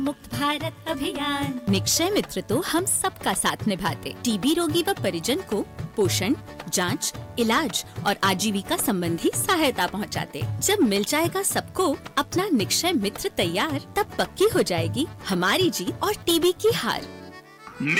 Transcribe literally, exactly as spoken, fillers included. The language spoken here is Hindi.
मुक्त भारत अभियान। निक्षय मित्र तो हम सबका साथ निभाते, टीबी रोगी व परिजन को पोषण, जांच, इलाज और आजीविका संबंधी सहायता पहुंचाते। जब मिल जाएगा सबको अपना निक्षय मित्र तैयार, तब पक्की हो जाएगी हमारी जीत और टीबी की हार।